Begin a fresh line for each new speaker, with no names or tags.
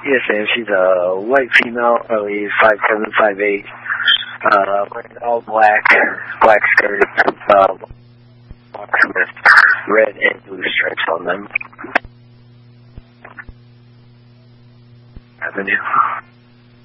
Yes, ma'am. She's a white female, probably 5'7", 5'8", wearing all black skirt, with red and blue stripes on them. Avenue.